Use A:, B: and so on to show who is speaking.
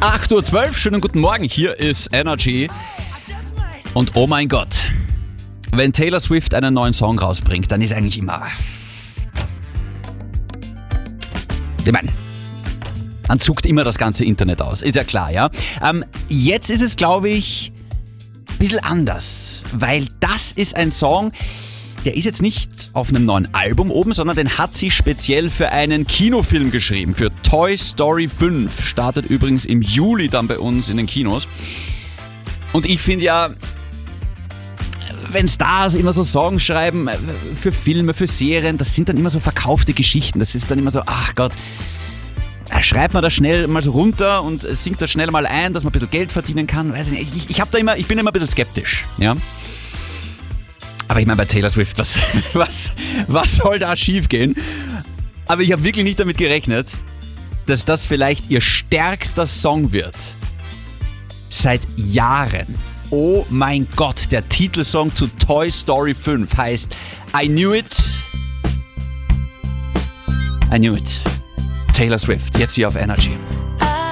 A: 8:12 Uhr, schönen guten Morgen, hier ist Energy. Und oh mein Gott, wenn Taylor Swift einen neuen Song rausbringt, dann ist eigentlich immer... Ich meine, dann zuckt immer das ganze Internet aus, ist ja klar, ja. Jetzt ist es, glaube ich, ein bisschen anders, weil das ist ein Song, der ist jetzt nicht auf einem neuen Album oben, sondern den hat sie speziell für einen Kinofilm geschrieben, für Toy Story 5. Startet übrigens im Juli dann bei uns in den Kinos. Und ich finde ja, wenn Stars immer so Songs schreiben für Filme, für Serien, das sind dann immer so verkaufte Geschichten. Das ist dann immer so, ach Gott, schreibt man das schnell mal so runter und singt das schnell mal ein, dass man ein bisschen Geld verdienen kann. Weiß ich nicht. Ich bin immer ein bisschen skeptisch, ja. Aber ich meine, bei Taylor Swift, was soll da schief gehen? Aber ich habe wirklich nicht damit gerechnet, dass das vielleicht ihr stärkster Song wird. Seit Jahren. Oh mein Gott, der Titelsong zu Toy Story 5 heißt I Knew It. I Knew It. Taylor Swift, jetzt hier auf Energy.